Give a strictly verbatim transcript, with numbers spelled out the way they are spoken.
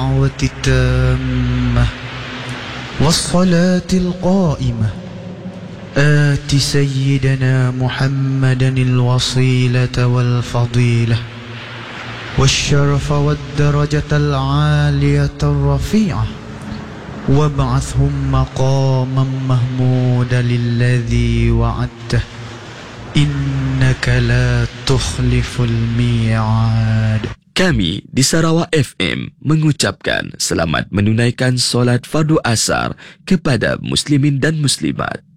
الدعوة التامة والصلاة القائمة آت سيدنا محمدا الوصيلة والفضيلة والشرف والدرجة العالية الرفيعة وابعثهم مقاما محمودا الذي وعدته إنك لا تخلف الميعاد. Kami di Sarawak F M mengucapkan selamat menunaikan solat fardu asar kepada muslimin dan muslimat.